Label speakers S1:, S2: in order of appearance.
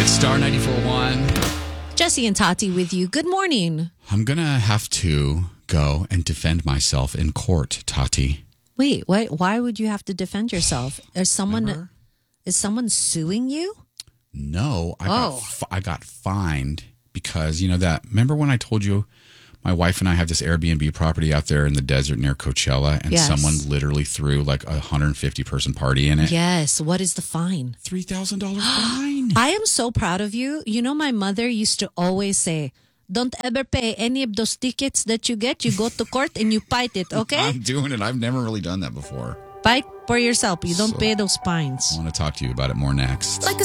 S1: It's Star 94.1.
S2: Jesse and Tati with you. Good morning.
S1: I'm going to have to go and defend myself in court, Tati.
S2: Wait, why would you have to defend yourself? Is someone suing you?
S1: No, I got fined because, remember when I told you my wife and I have this Airbnb property out there in the desert near Coachella, and someone literally threw like a 150-person party in it?
S2: Yes. What is the fine?
S1: $3,000 fine.
S2: I am so proud of you. My mother used to always say, don't ever pay any of those tickets that you get. You go to court and you fight it, okay?
S1: I'm doing it. I've never really done that before.
S2: Fight for yourself. You don't pay those fines.
S1: I want to talk to you about it more next.
S3: Like a